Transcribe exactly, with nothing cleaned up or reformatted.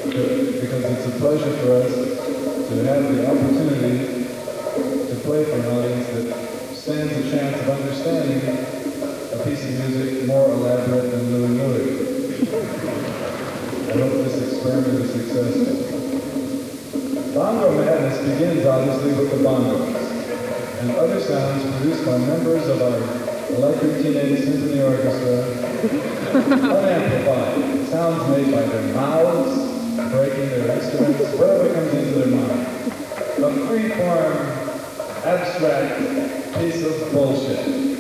because it's a pleasure for us to have the opportunity to play for an audience that stands a chance of understanding a piece of music more elaborate than Louie Louie. I hope this experiment is successful. Bongo Madness begins obviously with the bongos and other sounds produced by members of our Electric Teenage Symphony Orchestra, unamplified, sounds made by their mouths, breaking their instruments, whatever comes into their mind. A free-form, abstract piece of bullshit.